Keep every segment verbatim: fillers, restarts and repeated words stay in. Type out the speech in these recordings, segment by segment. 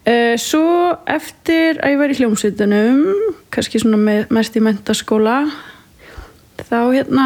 Uh, svo eftir að ég var í hljómsveitunum, kannski svona með, mest í menntaskóla, þá hérna,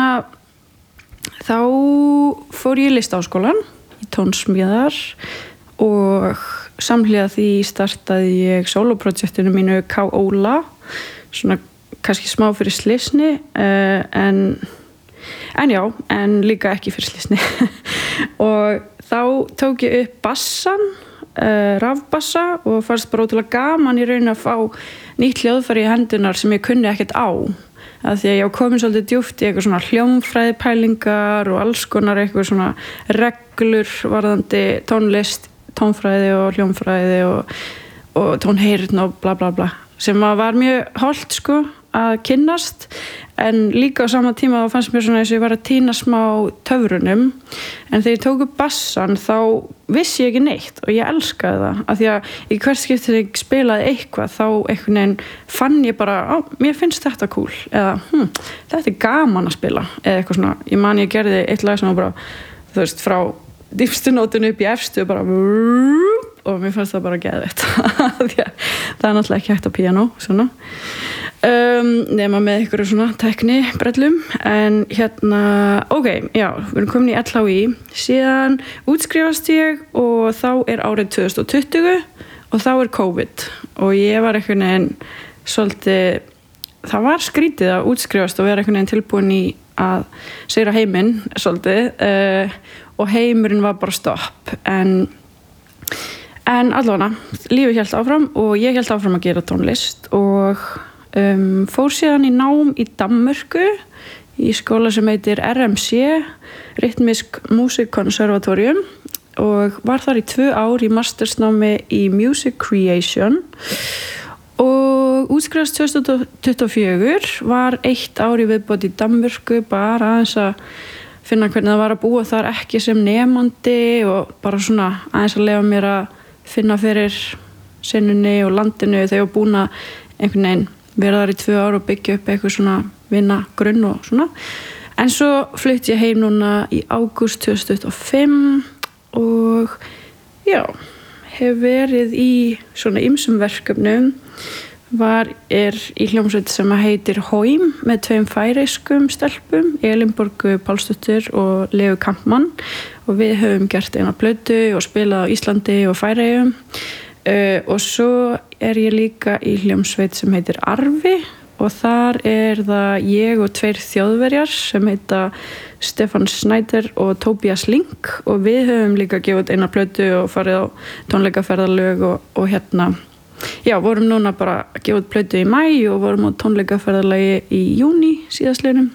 þá fór ég í listaháskólann í tónsmíðar og samhliða því startaði ég sólóprojektinu mínu K-Óla, svona kannski smá fyrir slysni, uh, en, en já, en líka ekki fyrir slysni. Og þá tók ég upp bassan, Uh, rafbassa og fannst bara ótrúlega gaman í raun að fá nýtt hljóðfæri í hendunar sem ég kunni ekkert á að því að ég var komin svolítið djúpt í eitthvað svona hljómfræðipælingar og alls konar eitthvað svona reglur varðandi tónlist, tónfræði og hljómfræði og, og tónheyrn og bla bla bla sem var mjög hollt sko að kynnast en líka á sama tíma þá fannst mér svona eins og ég var að týna smá töfrunum en þegar ég tók upp bassan þá vissi ég ekki neitt og ég elskaði það af því að í hvert skipti þegar ég spilaði eitthvað þá einhvern veginn fann ég bara á, mér finnst þetta cool eða hm, þetta er gaman að spila eða eitthvað svona, ég man ég gerði eitt lag sem var bara, þú veist, frá dýpstu nótinu upp í efstu bara og mér fannst það bara geðveitt því að það er náttúrulega ekki hægt á píanó svona um, nema með einhverju svona tekni brellum en hérna, ok, já við erum komin í L H I síðan útskrifast ég og þá er árið tvö þúsund tuttugu og þá er COVID og ég var einhvern veginn svolítið, það var skrítið að útskrifast og vera einhvern veginn tilbúin í að sigra heiminn svolítið uh, og heimurinn var bara stopp en En allavega, lífið hélt áfram og ég hélt áfram að gera tónlist og um, fór síðan í nám í Danmörku í skóla sem heitir R M C, Rytmisk Musikkonservatorium og var þar í tvö ár í mastersnámi í Music Creation og útskrifast tvö þúsund tuttugu og fjögur var eitt ár í viðbót í Danmörku bara aðeins að finna hvernig það var að búa þar ekki sem nemandi og bara svona aðeins að lefa mér að finna fyrir sinnunni og landinu þegar ég var búin að einhvern veginn vera þar í tvö ár og byggja upp eitthvað svona vinna grunn og svona en svo flutti ég heim núna í ágúst tvö þúsund tuttugu og fimm og já, hef verið í svona ýmsum verkefnum var er í hljómsveit sem heitir Hóim með tveim færeyskum stelpum, Elínborgu Pálsdóttur og Leu Kampmann og við höfum gert eina plötu og spilað á Íslandi og Færeyjum uh, og svo er ég líka í hljómsveit sem heitir Arfi og þar er það ég og tveir þjóðverjar sem heita Stefán Snæder og Tobias Link og við höfum líka gefið eina plötu og farið á tónleikaferðalög og, og hérna Já, vorum núna bara að gefa út plötu í maí og vorum á tónleikaferðalagi í júní síðastliðnum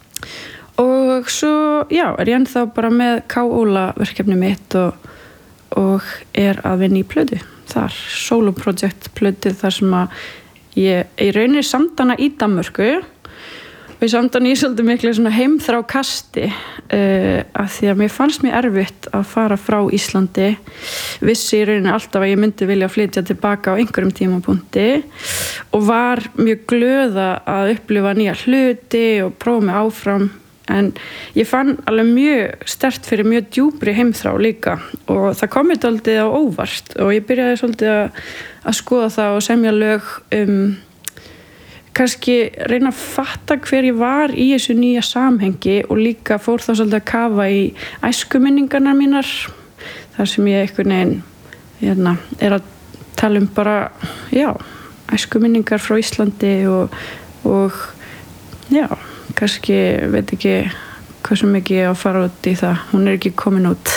og svo, já, er ég ennþá bara með K-Óla verkefni mitt og, og er að vinna í plötu þar, soloprojekt plötu þar sem að ég, ég raunir samdana í Danmörku og ég samdana í svolítið miklu svona heimþrá kasti uh, af því að mér fannst mér erfitt að fara frá Íslandi vissi í rauninni alltaf að ég myndi vilja flytja tilbaka á einhverjum tímapunkti og var mjög glöð að upplifa nýja hluti og prófa mig áfram en ég fann alveg mjög sterkt fyrir mjög djúpri heimþrá líka og það kom mér dálítið á óvart og ég byrjaði svolítið að, að skoða það og semja lög um kannski reyna að fatta hver ég var í þessu nýja samhengi og líka fór þá svolítið að kafa í æskuminningarnar mínar þar sem ég einhvern veginn hérna, er að tala um bara já, æskuminningar frá Íslandi og, og já, kannski veit ekki hversu mikið ég á að fara út í það hún er ekki komin út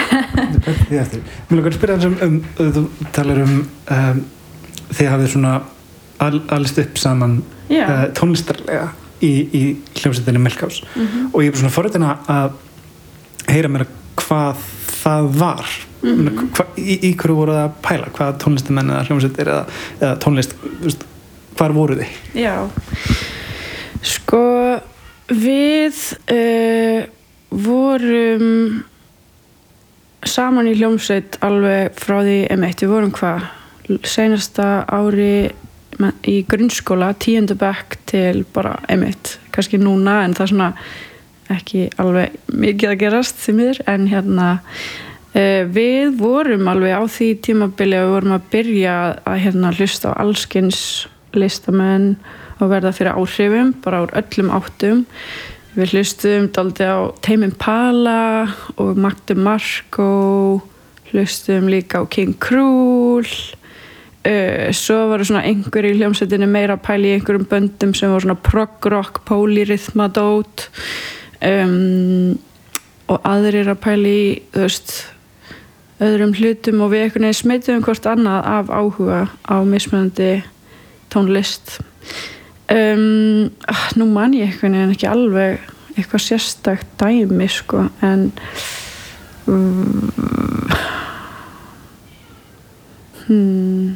Mér langar að spyrja um, um þú talar um, um þið hafið svona al, alist upp saman uh, tónlistarlega í, í hljómsveitinni Milkhouse mm-hmm. og ég er svona forritin að heyra mér hvað það var mm-hmm. hva, í, í hverju voru það að pæla hvað tónlistamenn eða hljómsveitir eða, eða tónlist, veist, hvar voru þið? Já, sko við uh, vorum saman í hljómsveit alveg frá því einmitt, við vorum hvað seinasta ári í grunnskóla, tíundu bekk til bara einmitt, kannski núna en það er svona ekki alveg mikið að gerast því miður, en hérna Uh, við vorum alveg á því tímabili að við vorum að byrja að hérna hlusta á allskyns listamenn og verða fyrir áhrifum, bara úr öllum áttum. Við hlustum dálítið á Tame Impala og Mac DeMarco, hlustum líka á King Krul. Uh, svo voru svona einhverjir í hljómsveitinni meira að pæla í einhverjum böndum sem voru svona prog rock, polyrhythmadót um, og aðrir að pæla í, þú veist, öðrum hlutum og við einhvern veginn smituðum hvort annað af áhuga á mismunandi tónlist. Um, nú man ég einhvern veginn ekki alveg eitthvað sérstakt dæmi sko, en um, hmm.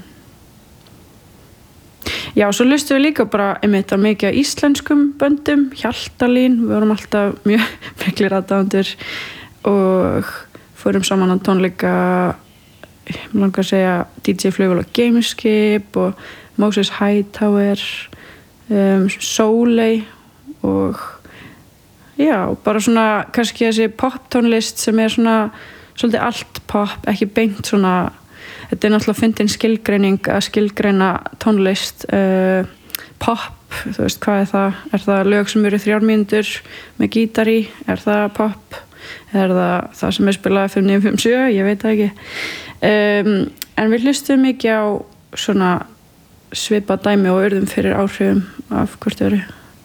Já, svo hlustum við líka bara einmitt að mikið af íslenskum böndum, Hjaltalín, við vorum alltaf mjög miklir aðdáendur og fórum saman á tónleika, ég langar að segja D J Flugvél og Gameskip og Moses Hightower, um, Soleil og já, bara svona kannski þessi poptónlist sem er svona svolítið allt pop, ekki beint svona, þetta er náttúrulega fyndin skilgreining að skilgreina tónlist, uh, pop, þú veist hvað er það, er það lög sem eru þrjár mínútur með gítar í, er það pop? Er það það sem er spilað fimm níu fimm sjö, ég veit það ekki um, en við hlustum mikið á svona svipað dæmi og urðum fyrir áhrifum af hvort öðru.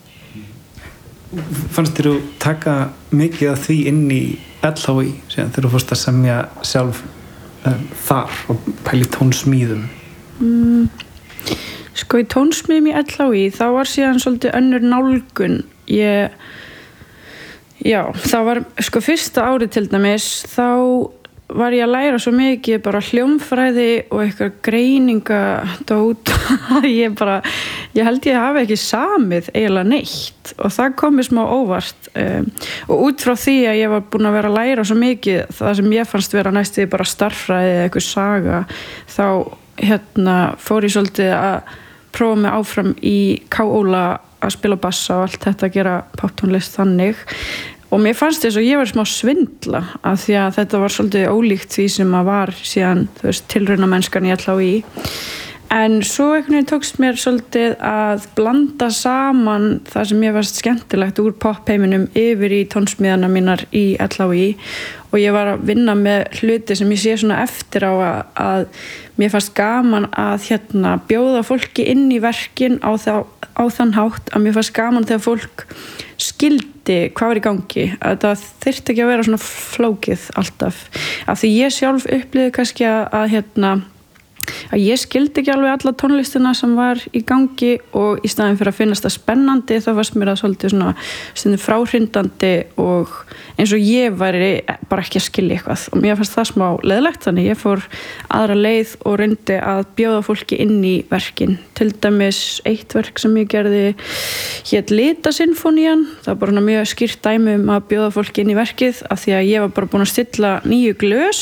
Fannst þér þú taka mikið af því inn í L H I síðan þegar þú fórst að semja sjálf um, þar og pæli tónsmíðum? Mm, sko í tónsmíðum í L H I þá var síðan svolítið önnur nálgun. Ég Já, það var, sko, fyrsta árið til dæmis, þá var ég að læra svo mikið bara hljómfræði og eitthvað greiningadót að ég bara, ég held ég hafi ekki samið eiginlega neitt og það kom mér smá óvart um, og út frá því að ég var búin að vera að læra svo mikið, það sem ég fannst vera næstu bara starffræði eða eitthvað saga, þá hérna fór ég svolítið að prófa mig áfram í K-óla að spila bassa og allt þetta að gera poptónlist þannig og mér fannst þess að ég var smá svindla af því að þetta var svolítið ólíkt því sem að var síðan, þú veist, tilraunamennskan í L H I en svo einhvern veginn tókst mér svolítið að blanda saman það sem ég fannst skemmtilegt úr popheiminum yfir í tónsmíðana mínar í L H I og ég var að vinna með hluti sem ég sé svona eftir á að, að mér fannst gaman að hérna bjóða fólki inn í verkin á, þá, á þann hátt að mér fannst gaman þegar fólk skildi hvað var í gangi, að það þyrfti ekki að vera svona flókið alltaf af því ég sjálf upplifði kannski að, að hérna að ég skildi ekki alveg alla tónlistina sem var í gangi og í staðinn fyrir að finnast það spennandi þá fannst mér það svolítið svona stundum fráhrindandi og eins og ég væri bara ekki að skilja eitthvað og mér fannst það smá leiðilegt þannig ég fór aðra leið og reyndi að bjóða fólki inn í verkin til dæmis eitt verk sem ég gerði hét Litasinfonían það var bara mjög skýrt dæmi um að bjóða fólki inn í verkið af því að ég var bara búin að stilla nýju glös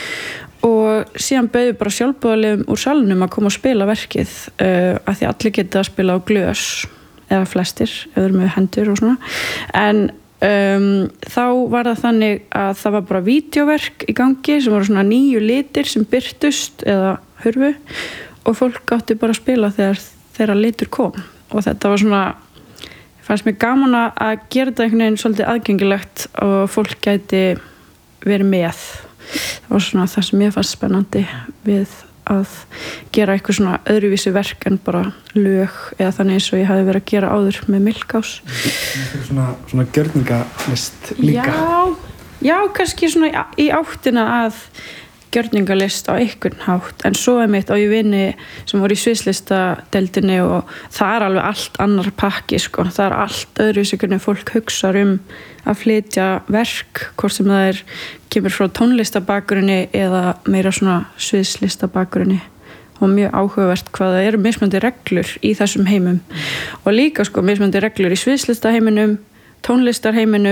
og síðan bauði bara sjálfboðaliðum úr salnum að koma og spila verkið uh, af því allir geta að spila á glös eða flestir, eða með hendur og svona en um, þá var það þannig að það var bara vídeóverk í gangi sem voru svona nýju litir sem birtust eða hurfu og fólk gátti bara að spila þegar þeirra litur kom og þetta var svona fannst mér gaman að gera þetta einhvern veginn svolítið aðgengilegt og fólk gæti verið með það var svona það sem ég fannst spennandi við að gera eitthvað svona öðruvísi verk en bara lög eða þannig eins og ég hafi verið að gera áður með Milkás Svona, svona gjörningalist líka Já, já, kannski svona í áttina að gjörningalist á einhvern hátt en svo er mitt á ég vini sem voru í sviðslistadeildinni og það er alveg allt annar pakki sko. Það er allt öðruvísi hvernig fólk hugsar um að flytja verk hvort sem það er kemur frá tónlistabakgrunni eða meira svona sviðslistabakgrunni og mjög áhugavert hvað það eru mismunandi reglur í þessum heimum og líka sko mismunandi reglur í sviðslistaheiminum, tónlistarheiminum